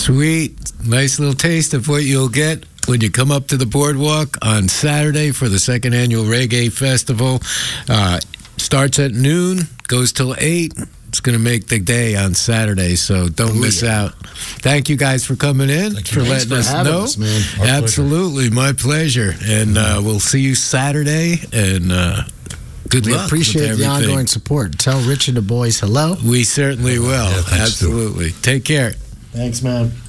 Sweet. Nice little taste of what you'll get when you come up to the boardwalk on Saturday for the second annual Reggae Festival. Starts at noon, goes till 8. It's going to make the day on Saturday, so don't miss out. Thank you guys for coming in, for letting us know. Us, man. Absolutely, my pleasure. And we'll see you Saturday, and good luck. We appreciate the ongoing support. Tell Rich and the boys hello. We certainly will. Yeah, Absolutely. Take care. Thanks, man.